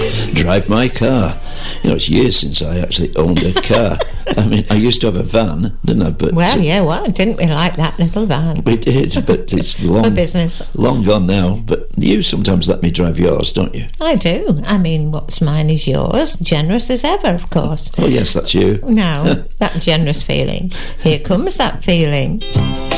drive my car. You know, it's years since I actually owned a car. I mean, I used to have a van, didn't I? But didn't we like that little van? We did, but it's long business. Long gone now. But you sometimes let me drive yours, don't you? I do. I mean, what's mine is yours. Generous as ever, of course. Oh yes, that's you. Now, that generous feeling. Here comes that feeling.